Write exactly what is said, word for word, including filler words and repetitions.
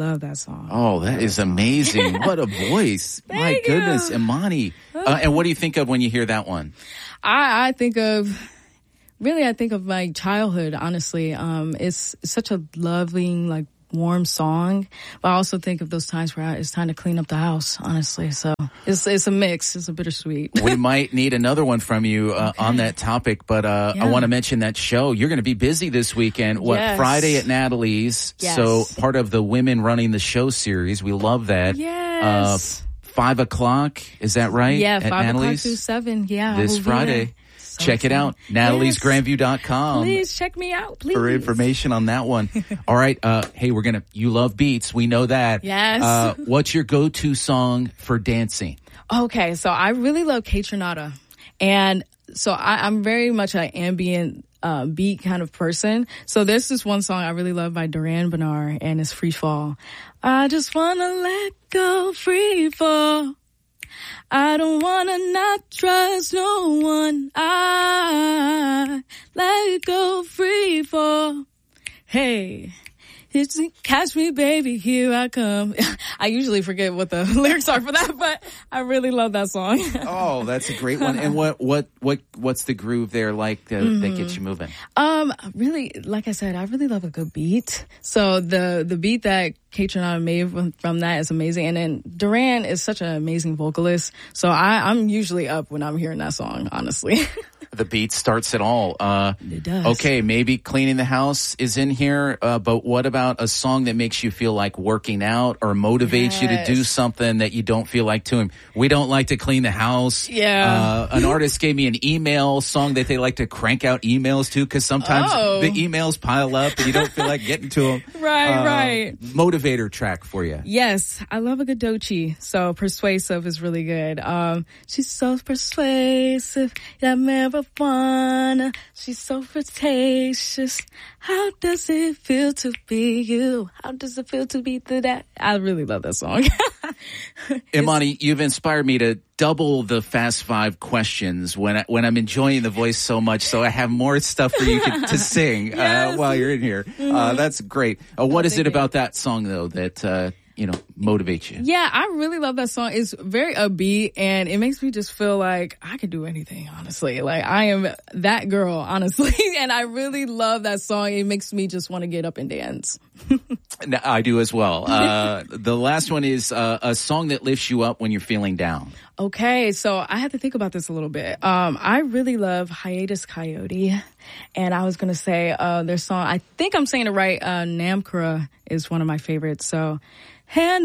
love that song. Oh, that is amazing. What a voice. My Thank goodness, you. Imani. Uh, and what do you think of when you hear that one? I, I think of, really, I think of my childhood, honestly. Um, it's such a loving, like, warm song, but I also think of those times where it's time to clean up the house, honestly. So it's it's a mix. It's a bittersweet. We might need another one from you uh, okay. on that topic, but uh, yeah. I want to mention that show. You're going to be busy this weekend. What, yes. Friday at Natalie's? Yes. So part of the Women Running the Show series. We love that. Yes. Uh, five o'clock, is that right? Yeah, at five Natalie's? o'clock through seven. Yeah. This Friday. So check it out, natalies grandview dot com. Please check me out, please. For information on that one. All right. Uh, hey, we're going to, you love beats. We know that. Yes. Uh, what's your go-to song for dancing? Okay. So I really love Kaytranada. And so I, I'm very much an ambient uh, beat kind of person. So there's this one song I really love by Duran Bernard, and it's Free Fall. I just want to let go, free fall. I don't wanna not trust no one. I let go, free fall. Hey, it's catch me, baby, here I come. I usually forget what the lyrics are for that, but I really love that song. Oh, that's a great one. And what what what what's the groove there like that, mm-hmm. that gets you moving? Um, really, like I said, I really love a good beat. So the the beat that Kaytranada made from, from that is amazing. And then Duran is such an amazing vocalist. So I, I'm usually up when I'm hearing that song, honestly. The beat starts it all. Uh, it does. Okay, maybe cleaning the house is in here, uh, but what about a song that makes you feel like working out or motivates yes. you to do something that you don't feel like doing? We don't like to clean the house. Yeah. Uh, an artist gave me an email song that they like to crank out emails to because sometimes oh. the emails pile up and you don't feel like getting to them. Right, uh, right. Motivator track for you. Yes, I love a good Doechii. So Persuasive is really good. Um, she's so persuasive, that marijuana. She's so flirtatious. How does it feel to be you? How does it feel to be the that? I really love that song. Imani, you've inspired me to double the Fast Five questions when I, when I'm enjoying the voice so much, so I have more stuff for you to, to sing yes. uh, while you're in here. Mm-hmm. Uh, that's great. Uh, what oh, is it you. about that song though that uh, you know motivates you? Yeah, I really love that song. It's very upbeat, and it makes me just feel like I could do anything. Honestly, like I am that girl, honestly, and I really love that song. It makes me just want to get up and dance. I do as well. Uh, the last one is uh, a song that lifts you up when you're feeling down. Okay, so I had to think about this a little bit. Um, I really love Hiatus Coyote, and I was going to say uh, their song, I think I'm saying it right, uh, Namkara is one of my favorites. So, hand